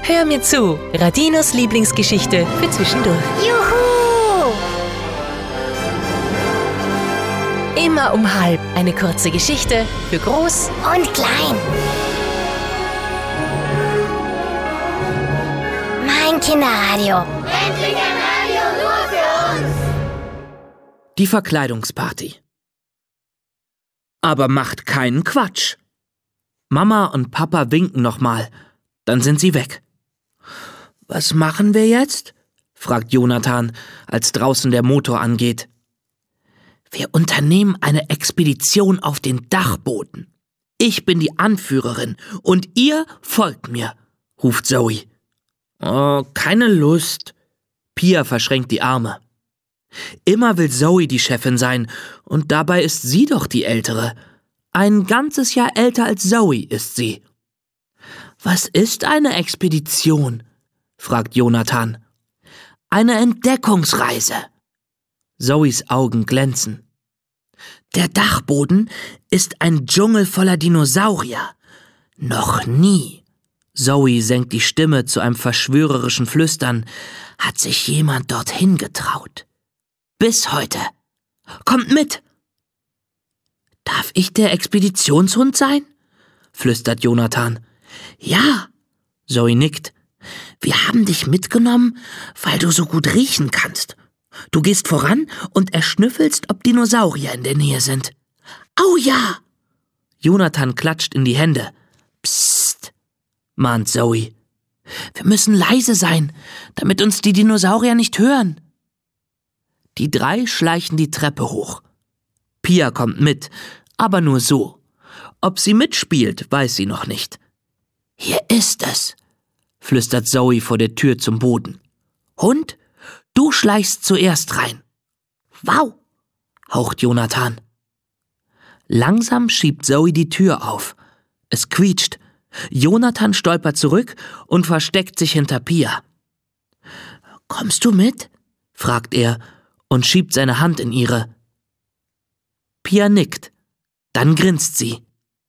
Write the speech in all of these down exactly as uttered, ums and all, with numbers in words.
Hör mir zu, Radinos Lieblingsgeschichte für zwischendurch. Juhu! Immer um halb eine kurze Geschichte für groß Und klein. Mein Kinderradio. Endlich ein Radio nur für uns. Die Verkleidungsparty. Aber macht keinen Quatsch. Mama und Papa winken nochmal, dann sind sie weg. Was machen wir jetzt? Fragt Jonathan, als draußen der Motor angeht. Wir unternehmen eine Expedition auf den Dachboden. Ich bin die Anführerin und ihr folgt mir, ruft Zoe. Oh, keine Lust. Pia verschränkt die Arme. Immer will Zoe die Chefin sein, und dabei ist sie doch die Ältere. Ein ganzes Jahr älter als Zoe ist sie. Was ist eine Expedition? Fragt Jonathan. Eine Entdeckungsreise. Zoes Augen glänzen. Der Dachboden ist ein Dschungel voller Dinosaurier. Noch nie, Zoe senkt die Stimme zu einem verschwörerischen Flüstern, hat sich jemand dorthin getraut. Bis heute. Kommt mit! Darf ich der Expeditionshund sein? Flüstert Jonathan. Ja, Zoe nickt. Wir haben dich mitgenommen, weil du so gut riechen kannst. Du gehst voran und erschnüffelst, ob Dinosaurier in der Nähe sind. Au ja! Jonathan klatscht in die Hände. Psst, mahnt Zoe. Wir müssen leise sein, damit uns die Dinosaurier nicht hören. Die drei schleichen die Treppe hoch. Pia kommt mit, aber nur so. Ob sie mitspielt, weiß sie noch nicht. Hier ist es, flüstert Zoe vor der Tür zum Boden. Hund, du schleichst zuerst rein. Wow, haucht Jonathan. Langsam schiebt Zoe die Tür auf. Es quietscht. Jonathan stolpert zurück und versteckt sich hinter Pia. Kommst du mit? Fragt er und schiebt seine Hand in ihre. Pia nickt. Dann grinst sie.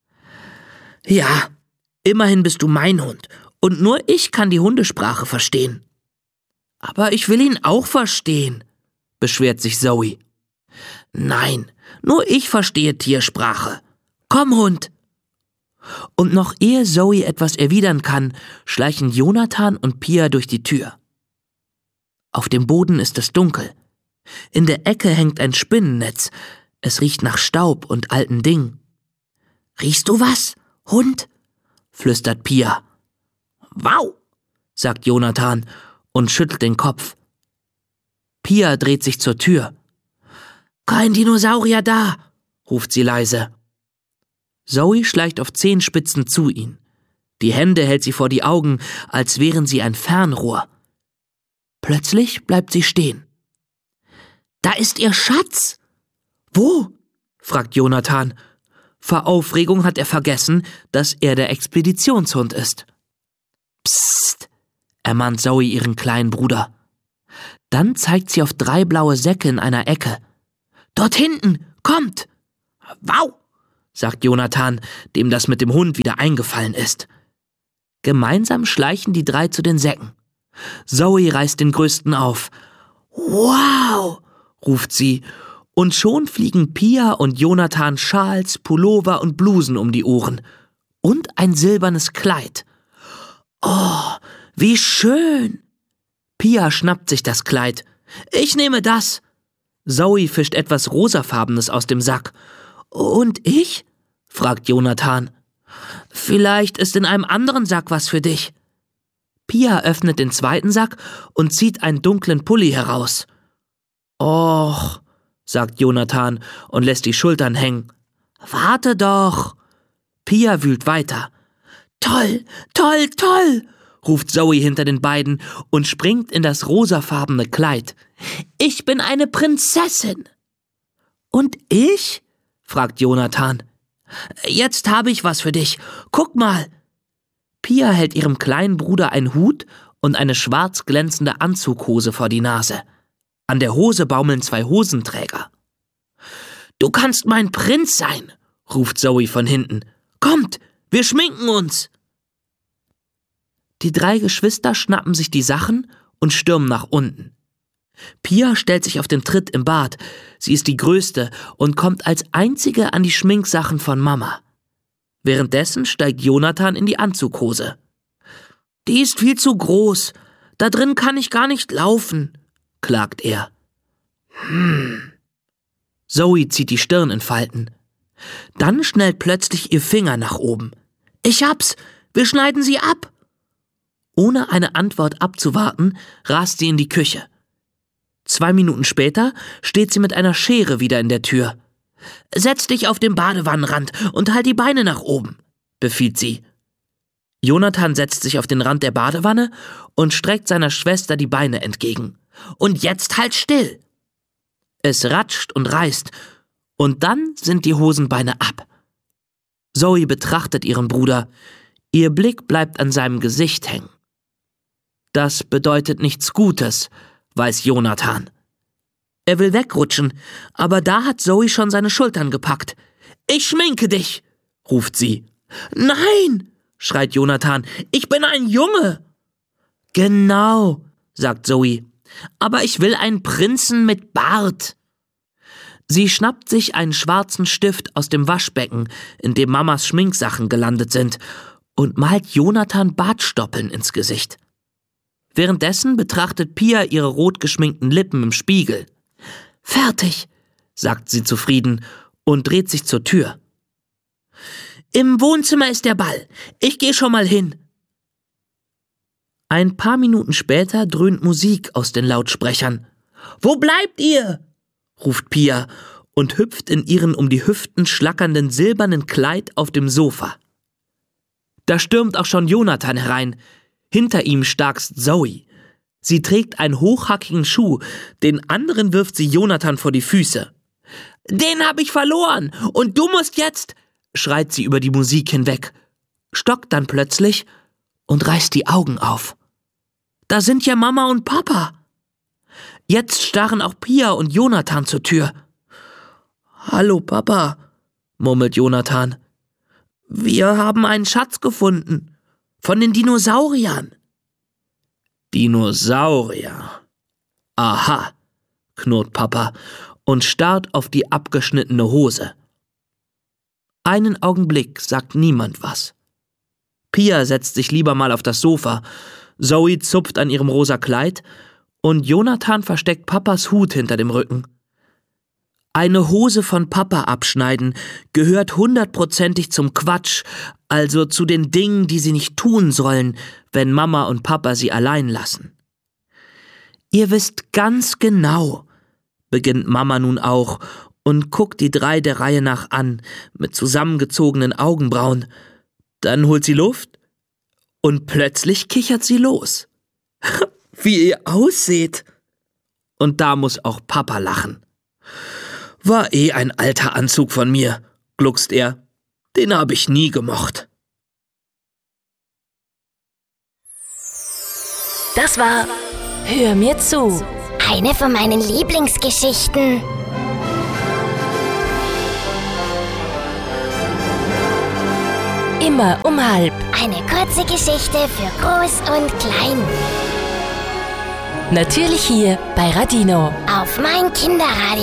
Ja, immerhin bist du mein Hund und nur ich kann die Hundesprache verstehen. Aber ich will ihn auch verstehen, beschwert sich Zoe. Nein, nur ich verstehe Tiersprache. Komm, Hund! Und noch ehe Zoe etwas erwidern kann, schleichen Jonathan und Pia durch die Tür. Auf dem Boden ist es dunkel. In der Ecke hängt ein Spinnennetz. Es riecht nach Staub und alten Dingen. Riechst du was, Hund? Flüstert Pia. Wow, sagt Jonathan und schüttelt den Kopf. Pia dreht sich zur Tür. Kein Dinosaurier da, ruft sie leise. Zoe schleicht auf Zehenspitzen zu ihnen. Die Hände hält sie vor die Augen, als wären sie ein Fernrohr. Plötzlich bleibt sie stehen. Da ist ihr Schatz! Wo? Fragt Jonathan. Vor Aufregung hat er vergessen, dass er der Expeditionshund ist. Psst, ermahnt Zoe ihren kleinen Bruder. Dann zeigt sie auf drei blaue Säcke in einer Ecke. Dort hinten, kommt! Wow, sagt Jonathan, dem das mit dem Hund wieder eingefallen ist. Gemeinsam schleichen die drei zu den Säcken. Zoe reißt den größten auf. Wow, ruft sie, und schon fliegen Pia und Jonathan Schals, Pullover und Blusen um die Ohren. Und ein silbernes Kleid. Oh, wie schön! Pia schnappt sich das Kleid. Ich nehme das. Zoe fischt etwas Rosafarbenes aus dem Sack. Und ich? Fragt Jonathan. Vielleicht ist in einem anderen Sack was für dich. Pia öffnet den zweiten Sack und zieht einen dunklen Pulli heraus. Och, sagt Jonathan und lässt die Schultern hängen. Warte doch! Pia wühlt weiter. Toll, toll, toll! Ruft Zoe hinter den beiden und springt in das rosafarbene Kleid. Ich bin eine Prinzessin! Und ich? Fragt Jonathan. Jetzt habe ich was für dich. Guck mal! Pia hält ihrem kleinen Bruder einen Hut und eine schwarz glänzende Anzughose vor die Nase. An der Hose baumeln zwei Hosenträger. Du kannst mein Prinz sein, ruft Zoe von hinten. Kommt, wir schminken uns! Die drei Geschwister schnappen sich die Sachen und stürmen nach unten. Pia stellt sich auf den Tritt im Bad. Sie ist die Größte und kommt als einzige an die Schminksachen von Mama. Währenddessen steigt Jonathan in die Anzughose. »Die ist viel zu groß. Da drin kann ich gar nicht laufen«, klagt er. Hm. Zoe zieht die Stirn in Falten. Dann schnellt plötzlich ihr Finger nach oben. »Ich hab's! Wir schneiden sie ab!« Ohne eine Antwort abzuwarten, rast sie in die Küche. Zwei Minuten später steht sie mit einer Schere wieder in der Tür. »Setz dich auf den Badewannenrand und halt die Beine nach oben«, befiehlt sie. Jonathan setzt sich auf den Rand der Badewanne und streckt seiner Schwester die Beine entgegen. »Und jetzt halt still!« Es ratscht und reißt, und dann sind die Hosenbeine ab. Zoe betrachtet ihren Bruder. Ihr Blick bleibt an seinem Gesicht hängen. Das bedeutet nichts Gutes, weiß Jonathan. Er will wegrutschen, aber da hat Zoe schon seine Schultern gepackt. »Ich schminke dich«, ruft sie. »Nein«, schreit Jonathan, »ich bin ein Junge.« »Genau«, sagt Zoe, »aber ich will einen Prinzen mit Bart.« Sie schnappt sich einen schwarzen Stift aus dem Waschbecken, in dem Mamas Schminksachen gelandet sind, und malt Jonathan Bartstoppeln ins Gesicht. Währenddessen betrachtet Pia ihre rot geschminkten Lippen im Spiegel. »Fertig«, sagt sie zufrieden und dreht sich zur Tür. »Im Wohnzimmer ist der Ball. Ich gehe schon mal hin.« Ein paar Minuten später dröhnt Musik aus den Lautsprechern. »Wo bleibt ihr?«, ruft Pia und hüpft in ihren um die Hüften schlackernden silbernen Kleid auf dem Sofa. Da stürmt auch schon Jonathan herein. Hinter ihm starkst Zoe. Sie trägt einen hochhackigen Schuh, den anderen wirft sie Jonathan vor die Füße. »Den hab ich verloren und du musst jetzt«, schreit sie über die Musik hinweg, stockt dann plötzlich und reißt die Augen auf. Da sind ja Mama und Papa. Jetzt starren auch Pia und Jonathan zur Tür. »Hallo Papa«, murmelt Jonathan. »Wir haben einen Schatz gefunden. Von den Dinosauriern.« »Dinosaurier? Aha«, knurrt Papa und starrt auf die abgeschnittene Hose. Einen Augenblick sagt niemand was. Pia setzt sich lieber mal auf das Sofa, Zoe zupft an ihrem rosa Kleid und Jonathan versteckt Papas Hut hinter dem Rücken. Eine Hose von Papa abschneiden gehört hundertprozentig zum Quatsch, also zu den Dingen, die sie nicht tun sollen, wenn Mama und Papa sie allein lassen. »Ihr wisst ganz genau«, beginnt Mama nun auch und guckt die drei der Reihe nach an, mit zusammengezogenen Augenbrauen. Dann holt sie Luft und plötzlich kichert sie los. »Wie ihr ausseht!« Und da muss auch Papa lachen. »War eh ein alter Anzug von mir«, gluckst er. »Den habe ich nie gemocht.« Das war Hör mir zu. Eine von meinen Lieblingsgeschichten. Immer um halb. Eine kurze Geschichte für Groß und Klein. Natürlich hier bei Radino. Auf mein Kinderradio.